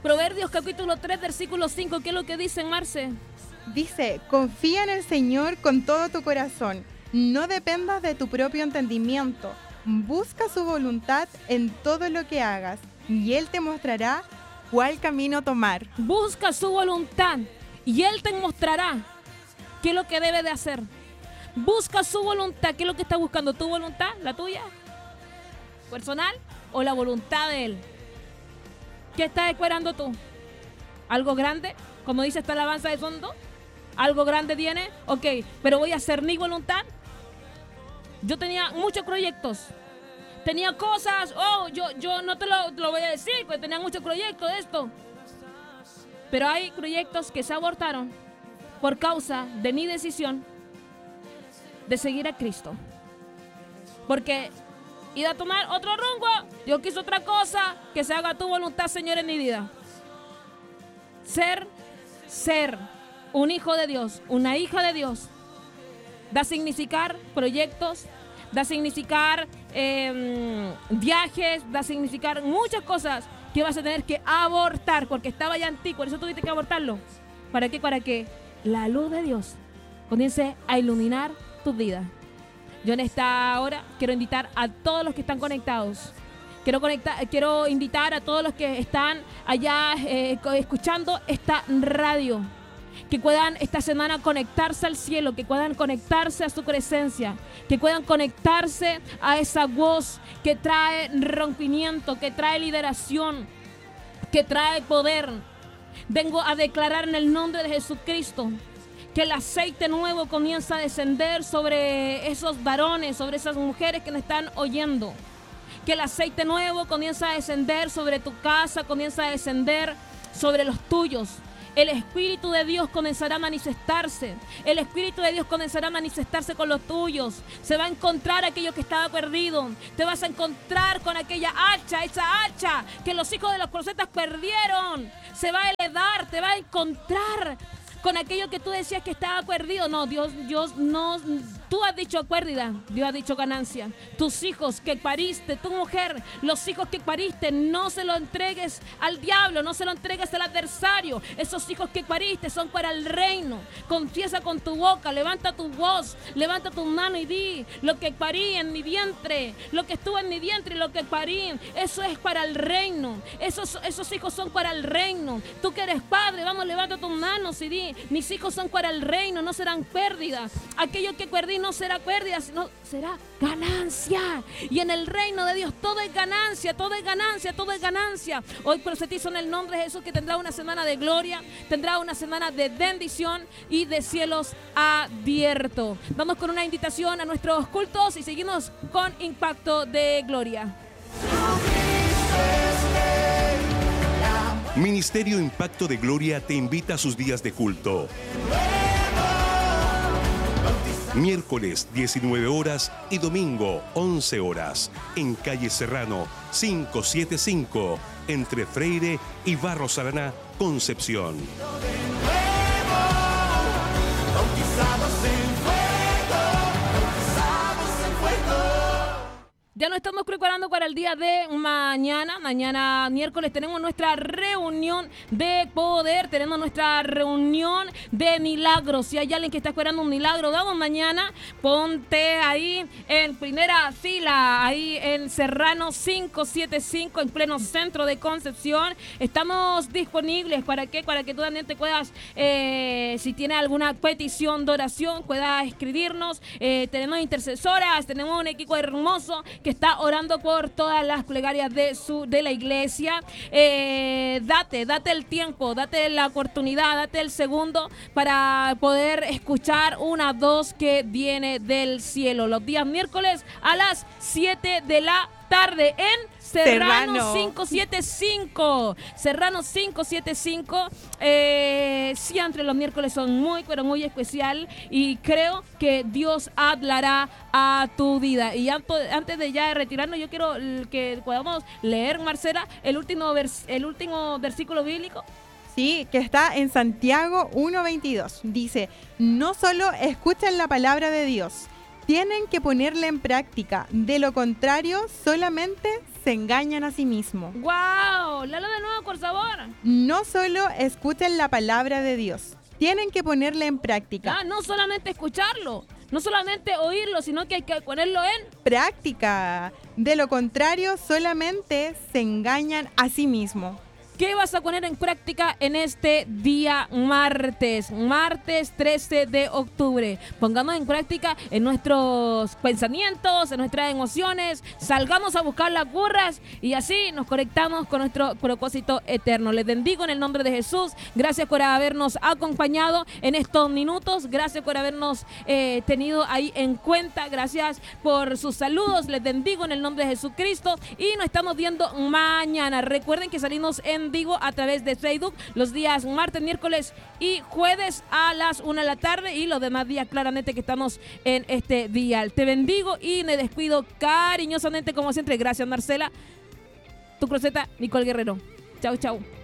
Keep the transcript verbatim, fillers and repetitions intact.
Proverbios capítulo tres, versículo cinco, ¿qué es lo que dice, Marce? Dice, confía en el Señor con todo tu corazón. No dependas de tu propio entendimiento. Busca su voluntad en todo lo que hagas y Él te mostrará cuál camino tomar. Busca su voluntad y Él te mostrará qué es lo que debe de hacer. Busca su voluntad. ¿Qué es lo que estás buscando? ¿Tu voluntad? ¿La tuya? ¿Personal? ¿O la voluntad de Él? ¿Qué estás esperando tú? ¿Algo grande? Como dice esta alabanza de fondo. ¿Algo grande tiene? Ok, pero voy a hacer mi voluntad. Yo tenía muchos proyectos. Tenía cosas. Oh, yo, yo no te lo, te lo voy a decir, porque tenía muchos proyectos de esto. Pero hay proyectos que se abortaron por causa de mi decisión de seguir a Cristo. Porque ir a tomar otro rumbo, yo quise otra cosa, que se haga tu voluntad, Señor, en mi vida. Ser, ser un hijo de Dios, una hija de Dios, da significar proyectos, da significar eh, viajes, da significar muchas cosas que vas a tener que abortar, porque estaba ya en ti, por eso tuviste que abortarlo. ¿Para qué? Para que la luz de Dios comience a iluminar tu vida. Yo en esta hora quiero invitar a todos los que están conectados. Quiero, conectar, quiero invitar a todos los que están allá eh, escuchando esta radio. Que puedan esta semana conectarse al cielo, que puedan conectarse a su presencia, que puedan conectarse a esa voz que trae rompimiento, que trae liberación, que trae poder. Vengo a declarar en el nombre de Jesucristo que el aceite nuevo comienza a descender sobre esos varones, sobre esas mujeres que nos están oyendo. Que el aceite nuevo comienza a descender sobre tu casa, comienza a descender sobre los tuyos. El Espíritu de Dios comenzará a manifestarse. El Espíritu de Dios comenzará a manifestarse con los tuyos. Se va a encontrar aquello que estaba perdido. Te vas a encontrar con aquella hacha, esa hacha que los hijos de los profetas perdieron. Se va a heredar, te va a encontrar con aquello que tú decías que estaba perdido. No, Dios, Dios no. Tú has dicho pérdida, Dios ha dicho ganancia. Tus hijos que pariste, tu mujer, los hijos que pariste, no se lo entregues al diablo, no se lo entregues al adversario. Esos hijos que pariste son para el reino. Confiesa con tu boca, levanta tu voz, levanta tu mano y di: lo que parí en mi vientre, lo que estuvo en mi vientre y lo que parí, eso es para el reino. Esos, esos hijos son para el reino. Tú que eres padre, vamos, levanta tus manos y di: mis hijos son para el reino, no serán pérdidas. Aquello que perdí no será pérdida, sino será ganancia. Y en el reino de Dios todo es ganancia, todo es ganancia, todo es ganancia. Hoy profetizo en el nombre de Jesús que tendrá una semana de gloria, tendrá una semana de bendición y de cielos abiertos. Vamos con una invitación a nuestros cultos y seguimos con Impacto de Gloria. Ministerio Impacto de Gloria te invita a sus días de culto. Miércoles diecinueve horas y domingo once horas en calle Serrano quinientos setenta y cinco entre Freire y Barros Araná, Concepción. Ya nos estamos preparando para el día de mañana. Mañana miércoles tenemos nuestra reunión de poder. Tenemos nuestra reunión de milagros. Si hay alguien que está esperando un milagro, vamos mañana. Ponte ahí en primera fila, ahí en Serrano quinientos setenta y cinco, en pleno centro de Concepción. Estamos disponibles para que, para que tú también te puedas, eh, si tienes alguna petición de oración, puedas escribirnos. Eh, tenemos intercesoras, tenemos un equipo hermoso que está orando por todas las plegarias de su de la iglesia. Eh, date, date el tiempo, date la oportunidad, date el segundo para poder escuchar una voz que viene del cielo. Los días miércoles a las siete de la tarde en Serrano, Serrano quinientos setenta y cinco. Serrano quinientos setenta y cinco. Eh, siempre los miércoles son muy, pero muy especial. Y creo que Dios hablará a tu vida. Y antes de ya retirarnos, yo quiero que podamos leer, Marcela, el último, vers- el último versículo bíblico. Sí, que está en Santiago uno veintidós. Dice: no solo escuchan la palabra de Dios, tienen que ponerla en práctica. De lo contrario, solamente se engañan a sí mismos. ¡Wow! Léalo de nuevo por favor. No solo escuchen la palabra de Dios, tienen que ponerla en práctica. Ah, no solamente escucharlo, no solamente oírlo, sino que hay que ponerlo en Práctica. De lo contrario, solamente se engañan a sí mismos. ¿Qué vas a poner en práctica en este día martes? Martes trece de octubre. Pongamos en práctica en nuestros pensamientos, en nuestras emociones. Salgamos a buscar las burras y así nos conectamos con nuestro propósito eterno. Les bendigo en el nombre de Jesús. Gracias por habernos acompañado en estos minutos. Gracias por habernos eh, tenido ahí en cuenta. Gracias por sus saludos. Les bendigo en el nombre de Jesucristo. Y nos estamos viendo mañana. Recuerden que salimos en vivo a través de Facebook los días martes, miércoles y jueves a las una de la tarde y los demás días claramente que estamos en este día. Te bendigo y me despido cariñosamente como siempre. Gracias, Marcela. Tu cruceta, Nicole Guerrero. Chau, chau.